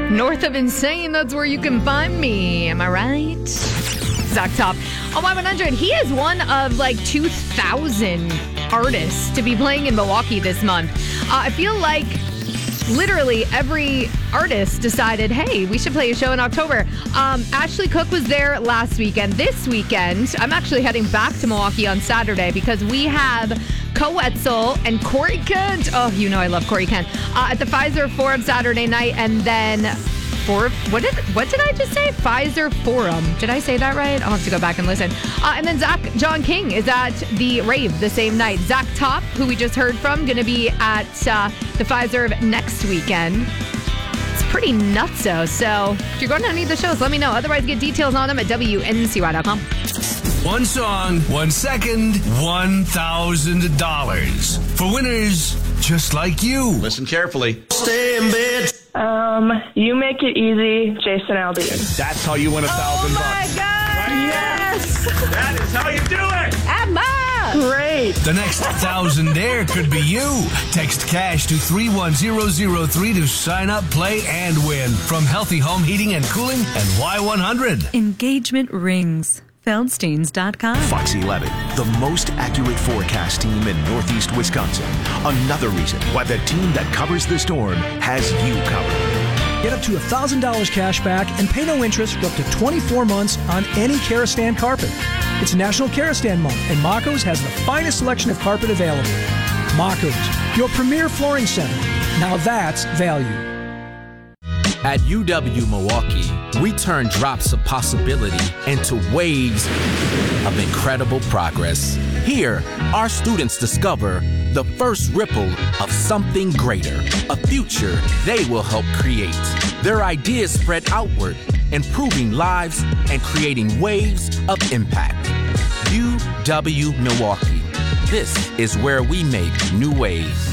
North of Insane, that's where you can find me. Am I right? Zach Top on Y100. He is one of like 2,000 artists to be playing in Milwaukee this month. I feel like literally every artist decided, hey, we should play a show in October. Ashley Cook was there last weekend. This weekend, I'm actually heading back to Milwaukee on Saturday because we have Coetzel and Corey Kent. Oh, you know I love Corey Kent. At the Pfizer Forum Saturday night, and then what did I just say? Pfizer Forum. Did I say that right? I'll have to go back and listen. And then Zach John King is at the rave the same night. Zach Top, who we just heard from, going to be at the Pfizer next weekend. It's pretty nutso. So if you're going to any of the shows, let me know. Otherwise, get details on them at WNCY.com. One song, 1 second, $1,000. For winners just like you. Listen carefully. Stay in bed. You Make It Easy, Jason Aldean. That's how you win $1,000. Oh my God! Right? Yes! That is how you do it. Emma! Great. The next $1,000 could be you. Text cash to 31003 to sign up, play, and win from Healthy Home Heating and Cooling and Y100. Engagement rings. Feldsteins.com. Fox 11, the most accurate forecast team in Northeast Wisconsin. Another reason why the team that covers the storm has you covered. Get up to $1,000 cash back and pay no interest for up to 24 months on any Karastan carpet. It's National Karastan Month, and Mako's has the finest selection of carpet available. Mako's, your premier flooring center. Now that's value. At UW Milwaukee, we turn drops of possibility into waves of incredible progress. Here, our students discover the first ripple of something greater, a future they will help create. Their ideas spread outward, improving lives and creating waves of impact. UW Milwaukee. This is where we make new waves.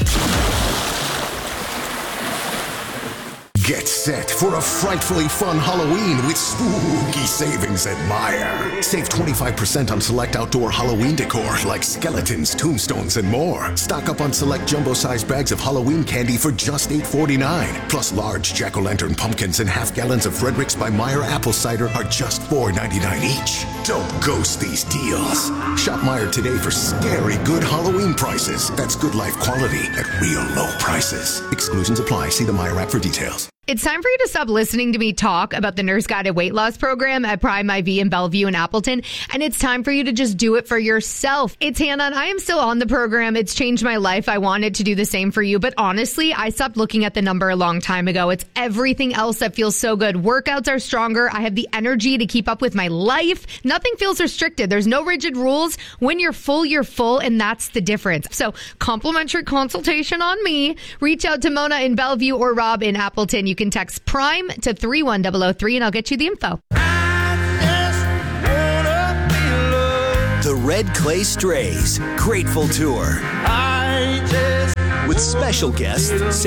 Get set for a frightfully fun Halloween with spooky savings at Meijer. Save 25% on select outdoor Halloween decor like skeletons, tombstones, and more. Stock up on select jumbo-sized bags of Halloween candy for just $8.49. Plus large jack-o'-lantern pumpkins and half gallons of Frederick's by Meijer apple cider are just $4.99 each. Don't ghost these deals. Shop Meijer today for scary good Halloween prices. That's good life quality at real low prices. Exclusions apply. See the Meijer app for details. It's time for you to stop listening to me talk about the Nurse Guided Weight Loss Program at Prime IV in Bellevue and Appleton, and it's time for you to just do it for yourself. It's Hannah, and I am still on the program. It's changed my life. I wanted to do the same for you, but honestly, I stopped looking at the number a long time ago. It's everything else that feels so good. Workouts are stronger. I have the energy to keep up with my life. Nothing feels restricted. There's no rigid rules. When you're full, and that's the difference. So, complimentary consultation on me. Reach out to Mona in Bellevue or Rob in Appleton. You can text PRIME to 31003 and I'll get you the info. The Red Clay Strays Grateful Tour with special guests